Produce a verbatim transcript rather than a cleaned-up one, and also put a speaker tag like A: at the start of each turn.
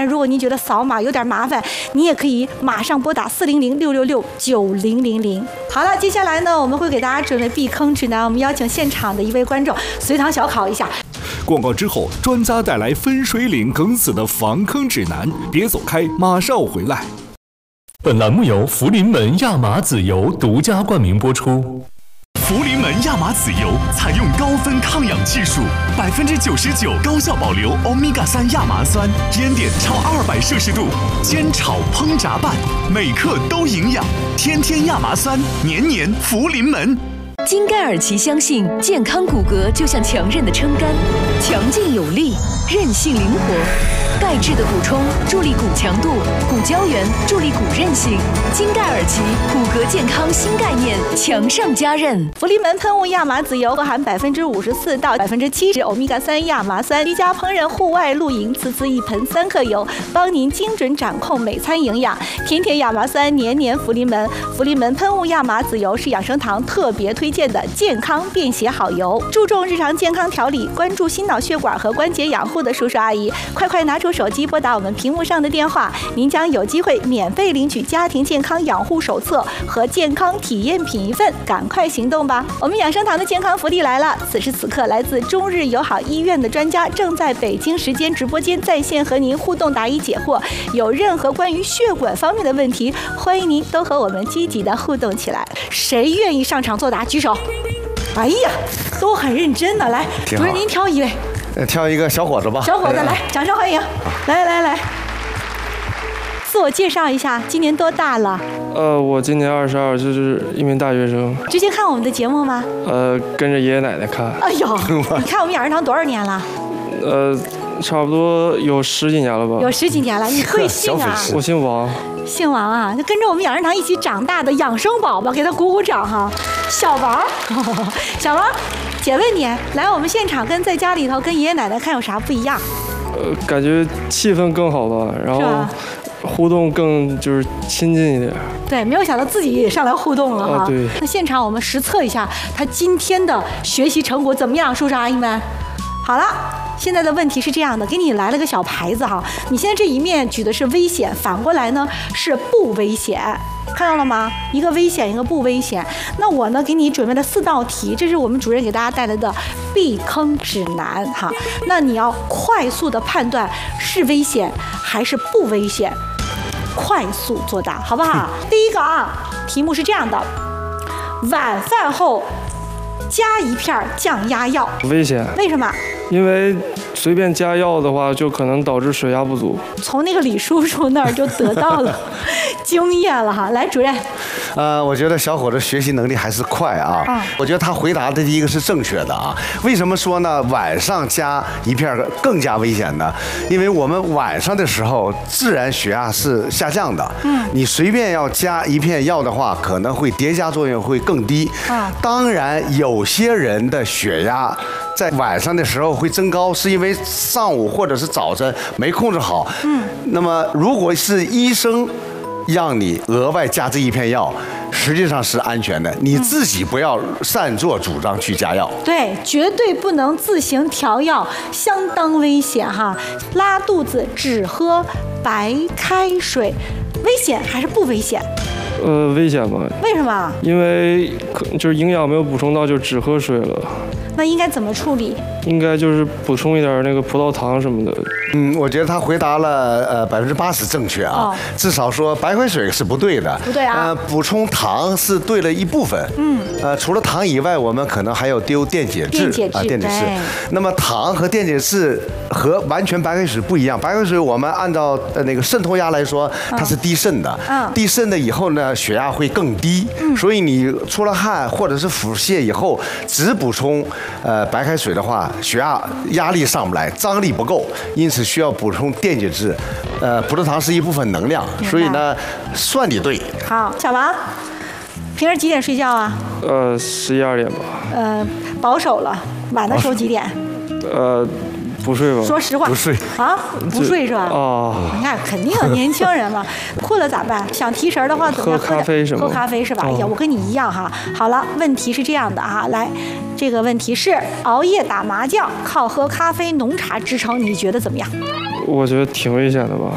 A: 如果您觉得扫码有点麻烦，你也可以马上拨打四零零六六六九零零零。好了，接下来呢，我们会给大家准备避坑指南，我们邀请现场的一位观众随堂小考一下。
B: 广告之后，专家带来分水岭梗死的防坑指南，别走开，马上回来。
C: 本栏目由福临门亚麻籽油独家冠名播出。
D: 福临门亚麻籽油采用高分抗氧技术，百分之九十九高效保留欧米伽三亚麻酸，烟点超二百摄氏度，煎炒烹炸拌，每克都营养。天天亚麻酸，年年福临门。
E: 金盖尔奇相信，健康骨骼就像强韧的撑杆，强劲有力，韧性灵活。钙质的补充助力骨强度，骨胶原助力骨韧性。金盖尔奇骨骼健康新概念，强上加韧。
A: 福临门喷雾亚麻籽油含百分之五十四到百分之七十欧米伽三亚麻酸，居家烹饪、户外露营，次次一盆三克油，帮您精准掌控每餐营养。天天亚麻酸，年年福临门。福临门喷雾亚麻籽油是养生堂特别推荐的健康便携好油，注重日常健康调理，关注心脑血管和关节养护的叔叔阿姨，快快拿出手机拨打我们屏幕上的电话，您将有机会免费领取家庭健康养护手册和健康体验品一份，赶快行动吧！我们养生堂的健康福利来了，此时此刻，来自中日友好医院的专家正在北京时间直播间在线和您互动答疑解惑，有任何关于血管方面的问题，欢迎您都和我们积极的互动起来。谁愿意上场作答？举手。哎呀，都很认真的，来，主任您挑一位。
F: 挑一个小伙子吧。
A: 小伙子，来，掌声欢迎！来来来，自我介绍一下，今年多大了？
G: 呃，我今年二十二，就是一名大学生。
A: 之前看我们的节目吗？
G: 呃，跟着爷爷奶奶看。
A: 哎呦，你看我们养生堂多少年了？
G: 呃，差不多有十几年了吧。
A: 有十几年了，你贵姓啊？
G: 我姓王。
A: 姓王啊，就跟着我们养生堂一起长大的养生宝宝，给他鼓鼓掌哈！小王，小王。姐问你，来我们现场跟在家里头跟爷爷奶奶看有啥不一样？
G: 呃，感觉气氛更好吧，然后互动更就是亲近一点。
A: 对，没有想到自己也上来互动了哈。
G: 啊、对。
A: 那现场我们实测一下他今天的学习成果怎么样，叔叔阿姨们？好了。现在的问题是这样的，给你来了个小牌子哈，你现在这一面举的是危险，反过来呢是不危险，看到了吗？一个危险，一个不危险。那我呢给你准备了四道题，这是我们主任给大家带来的避坑指南哈。那你要快速的判断是危险还是不危险，快速作答，好不好？第一个啊，题目是这样的：晚饭后加一片降压药，
G: 危险。
A: 为什么？
G: 因为随便加药的话，就可能导致水压不足。
A: 从那个李叔叔那儿就得到了经验了哈。来，主任。
F: 呃，我觉得小伙子学习能力还是快啊。嗯、我觉得他回答的第一个是正确的啊。为什么说呢？晚上加一片更加危险呢？因为我们晚上的时候自然血压是下降的。嗯。你随便要加一片药的话，可能会叠加作用会更低。嗯。当然，有些人的血压在晚上的时候会增高，是因为上午或者是早晨没控制好。嗯。那么，如果是医生让你额外加这一片药，实际上是安全的，你自己不要擅作主张去加药。
A: 对，绝对不能自行调药，相当危险哈。拉肚子只喝白开水，危险还是不危险？
G: 呃，危险吧？
A: 为什么？
G: 因为可就是营养没有补充到，就只喝水了。
A: 那应该怎么处理？
G: 应该就是补充一点那个葡萄糖什么的。
F: 嗯，我觉得他回答了呃百分之八十正确啊，哦、至少说白开水是不对的。
A: 不对啊。
F: 呃，补充糖是对了一部分。嗯。呃，除了糖以外，我们可能还有丢电解质啊，电解质。那么糖和电解质和完全白开水不一样，白开水我们按照呃那个渗透压来说，它是低渗的。嗯。低渗的以后呢，血压会更低。嗯。所以你出了汗或者是腹泻以后，只补充呃白开水的话，血压压力上不来，张力不够，因此需要补充电解质。呃，葡萄糖是一部分能量，所以呢，算你对。
A: 好，小王，平时几点睡觉啊？
G: 呃，十一二点吧。
A: 呃，保守了，晚的时候几点？
G: 呃。不睡吧？
A: 说实话，
F: 不睡
A: 啊，不睡是吧？
G: 哦，
A: 你看，肯定有年轻人嘛，困了咋办？想提神的话，怎么样？
G: 喝咖啡什么？
A: 喝咖啡是吧？哎呀，我跟你一样哈。好了，问题是这样的啊，来，这个问题是熬夜打麻将靠喝咖啡浓茶支撑，你觉得怎么样？
G: 我觉得挺危险的吧。